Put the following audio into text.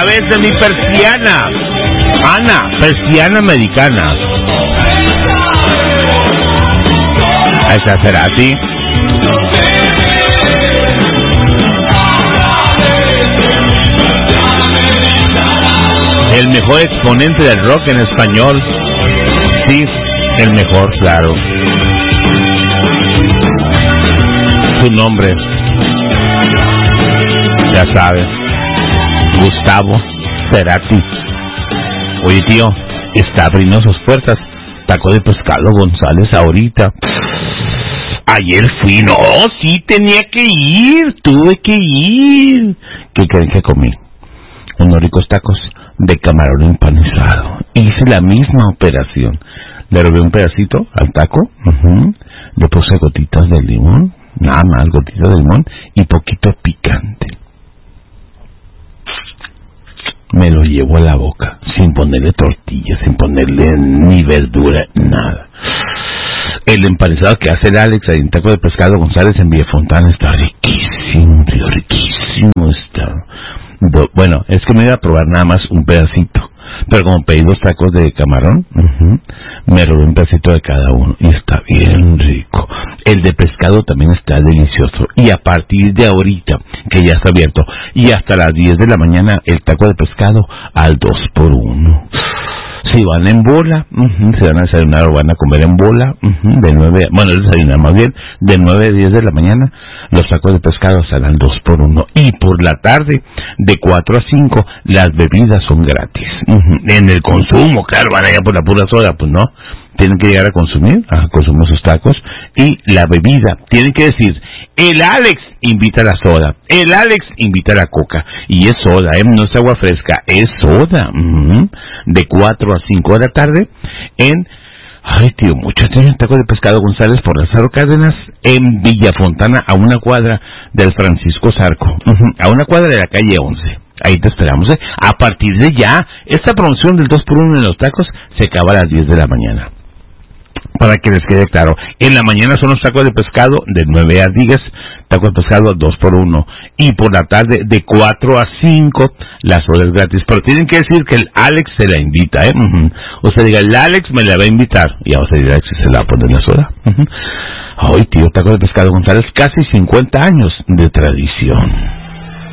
través de mi persiana. Ana, persiana americana. Esa será así. El mejor exponente del rock en español. Sí, el mejor, claro. Su nombre, ya sabes, Gustavo Cerati. Oye, tío, está abriendo sus puertas Taco de Pescado González ahorita. Ayer fui, no, sí tenía que ir, tuve que ir. ¿Qué creen que comí? Unos ricos tacos de camarón empanizado. Hice la misma operación. Le robé un pedacito al taco, le puse gotitas de limón, nada más, gotitas de limón y poquito picante. Me lo llevo a la boca, sin ponerle tortillas, sin ponerle ni verdura, nada. El empanizado que hace el Alex ahí en Taco de Pescado González en Villafontana está riquísimo, tío, riquísimo está. Bueno, es que me iba a probar nada más un pedacito, pero como pedí 2 tacos de camarón, me robé un pedacito de cada uno y está bien rico. El de pescado también está delicioso y a partir de ahorita, que ya está abierto, y hasta las 10 de la mañana, el taco de pescado al 2x1. Si van en bola, se van a desayunar o van a comer en bola, de 9, bueno, desayunar más bien, de 9 a 10 de la mañana, los tacos de pescado salen 2x1. Y por la tarde, de 4 a 5, las bebidas son gratis. En el consumo, claro, van allá por la pura soda, pues no. Tienen que llegar a consumir sus tacos. Y la bebida, tienen que decir, el Alex invita a la soda, el Alex invita a la coca. Y es soda, no es agua fresca, es soda. De 4 a 5 de la tarde en... Ay, tío, mucho tienen Taco de Pescado González por Lázaro Cárdenas, en Villafontana, a una cuadra del Francisco Zarco, a una cuadra de la calle 11. Ahí te esperamos, ¿eh? A partir de ya, esta promoción del 2x1 en los tacos se acaba a las 10 de la mañana. Para que les quede claro, en la mañana son los tacos de pescado de 9 a 10, tacos de pescado 2x1, y por la tarde de 4 a 5 las sodas gratis, pero tienen que decir que el Alex se la invita, o sea, diga, el Alex me la va a invitar, y vamos a decir, Alex se la va a poner la soda. Ay, tío, tacos de pescado González, casi 50 años de tradición.